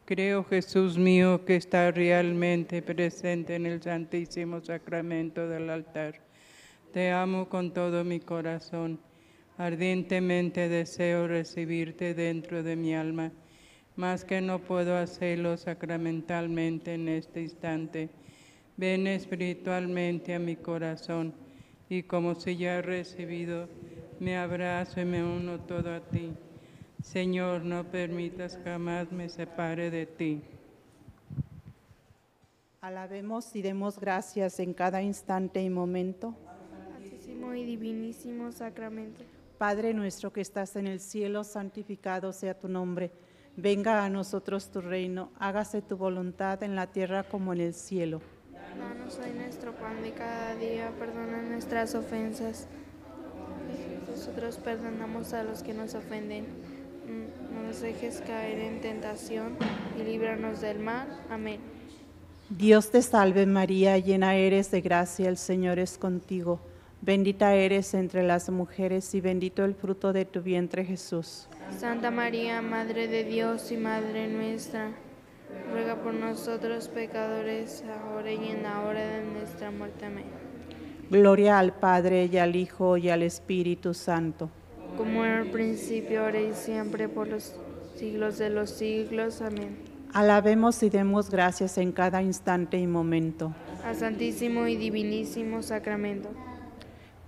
Creo, Jesús mío, que está realmente presente en el Santísimo Sacramento del altar. Te amo con todo mi corazón. Ardientemente deseo recibirte dentro de mi alma, más que no puedo hacerlo sacramentalmente en este instante. Ven espiritualmente a mi corazón y como si ya he recibido, me abrazo y me uno todo a ti. Señor, no permitas jamás me separe de ti. Alabemos y demos gracias en cada instante y momento. Santísimo y divinísimo sacramento. Padre nuestro que estás en el cielo, santificado sea tu nombre. Venga a nosotros tu reino, hágase tu voluntad en la tierra como en el cielo. Danos hoy nuestro pan de cada día, perdona nuestras ofensas. Nosotros perdonamos a los que nos ofenden. No nos dejes caer en tentación y líbranos del mal. Amén. Dios te salve María, llena eres de gracia, el Señor es contigo. Bendita eres entre las mujeres y bendito el fruto de tu vientre Jesús. Santa María, Madre de Dios y Madre nuestra, ruega por nosotros pecadores, ahora y en la hora de nuestra muerte. Amén. Gloria al Padre y al Hijo y al Espíritu Santo. Como en el principio, ahora y siempre, por los siglos de los siglos. Amén. Alabemos y demos gracias en cada instante y momento. Al Santísimo y Divinísimo Sacramento.